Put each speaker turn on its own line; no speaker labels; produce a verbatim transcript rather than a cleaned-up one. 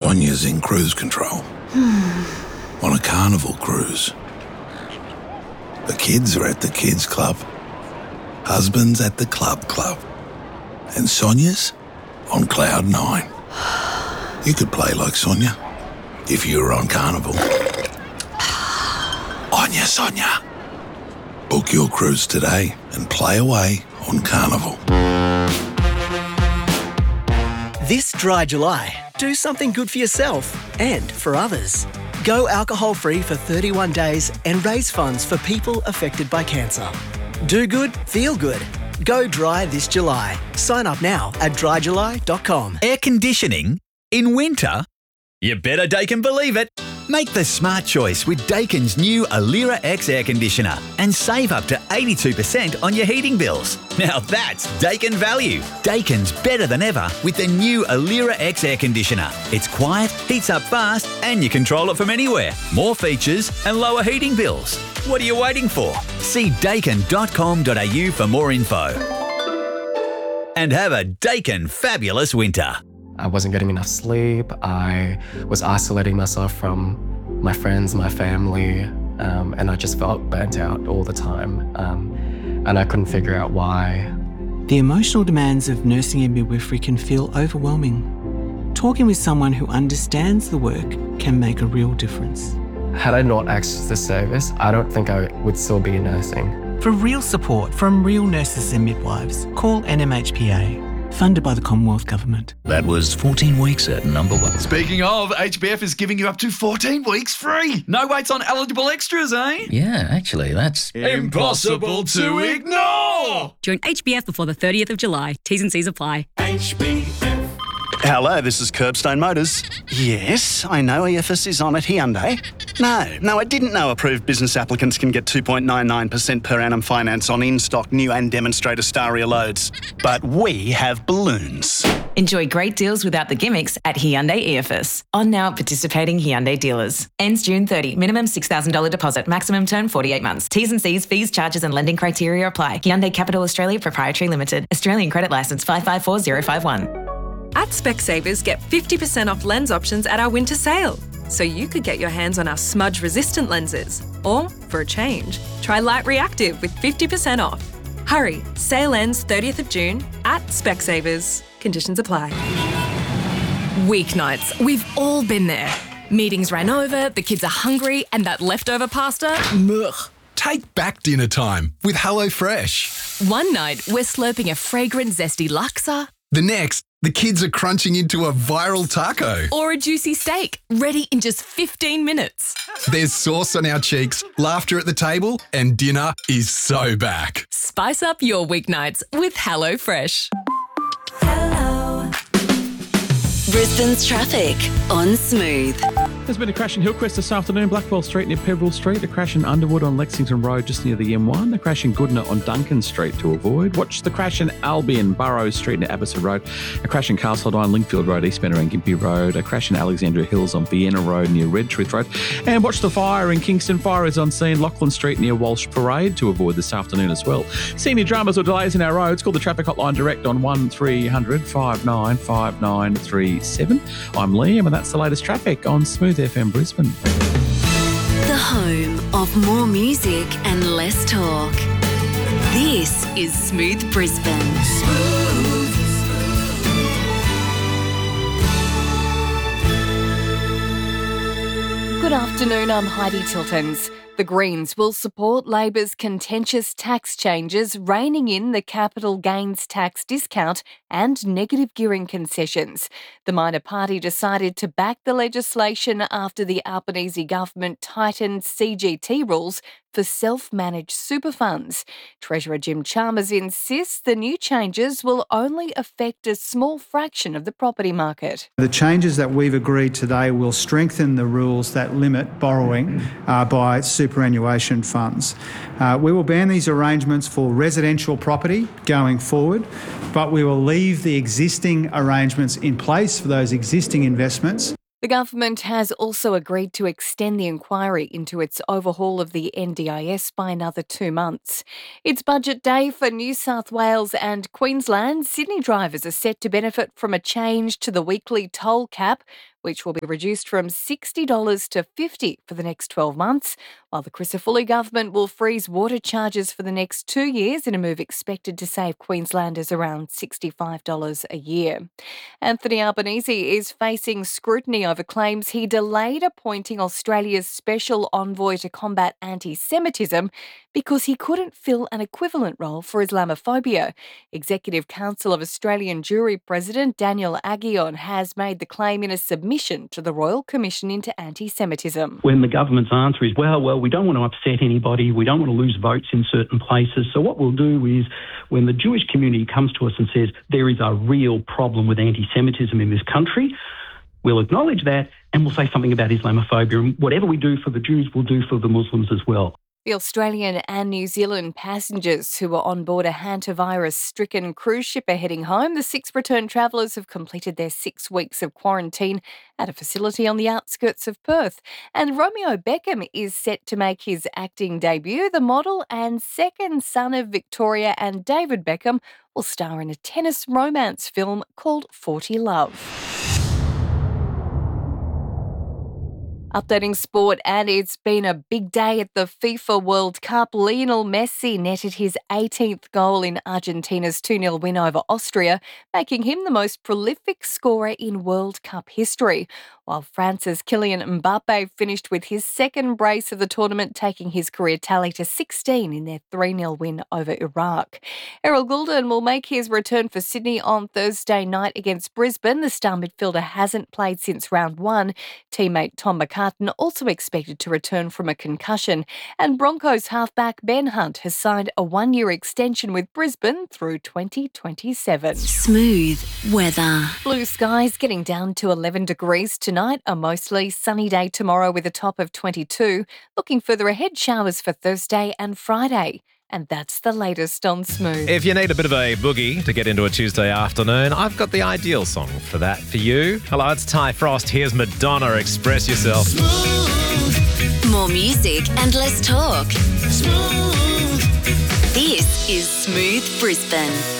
Sonia's in cruise control. On a carnival cruise. The kids are at the kids club. Husband's at the club club. And Sonia's on cloud nine. You could play like Sonia if you were on Carnival. Onya Sonia. Book your cruise today and play away on Carnival.
This dry July, do something good for yourself and for others. Go alcohol-free for thirty-one days and raise funds for people affected by cancer. Do good, feel good. Go dry this July. Sign up now at dry july dot com.
Air conditioning in winter? You better Daikin believe it. Make the smart choice with Daikin's new Alira X air conditioner and save up to eighty-two percent on your heating bills. Now that's Daikin value. Daikin's better than ever with the new Alira X air conditioner. It's quiet, heats up fast, and you control it from anywhere. More features and lower heating bills. What are you waiting for? See daikin dot com dot a u for more info. And have a Daikin fabulous winter.
I wasn't getting enough sleep. I was isolating myself from my friends, my family, um, and I just felt burnt out all the time. Um, and I couldn't figure out why.
The emotional demands of nursing and midwifery can feel overwhelming. Talking with someone who understands the work can make a real difference.
Had I not accessed the service, I don't think I would still be nursing.
For real support from real nurses and midwives, call N M H P A. Funded by the Commonwealth Government.
That was fourteen weeks at number one.
Speaking of, H B F is giving you up to fourteen weeks free. No waits on eligible extras, eh?
Yeah, actually, that's
impossible to ignore.
Join H B F before the thirtieth of July. T's and C's apply.
H B F.
Hello, this is Curbstone Motors. Yes, I know E F S is on at Hyundai. No, no, I didn't know approved business applicants can get two point nine nine percent per annum finance on in-stock new and demonstrator Staria loads. But we have balloons.
Enjoy great deals without the gimmicks at Hyundai E F S. On now at participating Hyundai dealers. Ends June thirtieth. Minimum six thousand dollars deposit. Maximum term forty-eight months. T's and C's, fees, charges and lending criteria apply. Hyundai Capital Australia Proprietary Limited. Australian Credit Licence five five four zero five one.
At Specsavers, get fifty percent off lens options at our winter sale. So you could get your hands on our smudge-resistant lenses. Or, for a change, try Light Reactive with fifty percent off. Hurry, sale ends thirtieth of June at Specsavers. Conditions apply.
Weeknights, we've all been there. Meetings ran over, the kids are hungry, and that leftover pasta, mugh.
Take back dinner time with HelloFresh.
One night, we're slurping a fragrant, zesty laksa.
The next, the kids are crunching into a viral taco.
Or a juicy steak, ready in just fifteen minutes.
There's sauce on our cheeks, laughter at the table, and dinner is so back.
Spice up your weeknights with HelloFresh.
Brisbane's traffic on Smooth.
There's been a crash in Hillcrest this afternoon, Blackwell Street near Peverill Street, a crash in Underwood on Lexington Road just near the M one, a crash in Goodna on Duncan Street to avoid. Watch the crash in Albion, Burrows Street near Abbotsford Road, a crash in Castledine, Lingfield Road, East Benner and Gympie Road, a crash in Alexandria Hills on Vienna Road near Redtruth Road, and watch the fire in Kingston. Fire is on scene, Lachlan Street near Walsh Parade to avoid this afternoon as well. See any dramas or delays in our roads, call the traffic hotline direct on one three hundred five nine five nine three seven. I'm Liam and that's the latest traffic on Smooth F M Brisbane.
The home of more music and less talk. This is Smooth Brisbane. Smooth.
Good afternoon, I'm Heidi Tiltons. The Greens will support Labor's contentious tax changes, reining in the capital gains tax discount and negative gearing concessions. The minor party decided to back the legislation after the Albanese government tightened C G T rules for self-managed super funds. Treasurer Jim Chalmers insists the new changes will only affect a small fraction of the property market.
The changes that we've agreed today will strengthen the rules that limit borrowing uh, by superannuation funds. Uh, we will ban these arrangements for residential property going forward, but we will leave the existing arrangements in place for those existing investments.
The government has also agreed to extend the inquiry into its overhaul of the N D I S by another two months. It's budget day for New South Wales and Queensland. Sydney drivers are set to benefit from a change to the weekly toll cap, which will be reduced from sixty dollars to fifty dollars for the next twelve months, while the Crisafulli government will freeze water charges for the next two years in a move expected to save Queenslanders around sixty-five dollars a year. Anthony Albanese is facing scrutiny over claims he delayed appointing Australia's special envoy to combat anti-Semitism because he couldn't fill an equivalent role for Islamophobia. Executive Council of Australian Jury President Daniel Aguillon has made the claim in a submission to the Royal Commission into Anti-Semitism.
When the government's answer is, well, well, we don't want to upset anybody, we don't want to lose votes in certain places, so what we'll do is when the Jewish community comes to us and says there is a real problem with anti-Semitism in this country, we'll acknowledge that and we'll say something about Islamophobia. And whatever we do for the Jews, we'll do for the Muslims as well.
The Australian and New Zealand passengers who were on board a hantavirus-stricken cruise ship are heading home. The six returned travellers have completed their six weeks of quarantine at a facility on the outskirts of Perth. And Romeo Beckham is set to make his acting debut. The model and second son of Victoria and David Beckham will star in a tennis romance film called forty Love. Updating sport, and it's been a big day at the FIFA World Cup. Lionel Messi netted his eighteenth goal in Argentina's two nil win over Austria, making him the most prolific scorer in World Cup history, while France's Kylian Mbappe finished with his second brace of the tournament, taking his career tally to sixteen in their three nil win over Iraq. Errol Goulden will make his return for Sydney on Thursday night against Brisbane. The star midfielder hasn't played since round one. Teammate Tom McCartan also expected to return from a concussion, and Broncos halfback Ben Hunt has signed a one-year extension with Brisbane through twenty twenty-seven.
Smooth weather.
Blue skies getting down to eleven degrees tonight. A mostly sunny day tomorrow with a top of twenty-two. Looking further ahead, showers for Thursday and Friday. And that's the latest on Smooth.
If you need a bit of a boogie to get into a Tuesday afternoon, I've got the ideal song for that for you. Hello, it's Ty Frost. Here's Madonna. Express yourself.
Smooth. More music and less talk. Smooth. This is Smooth Brisbane.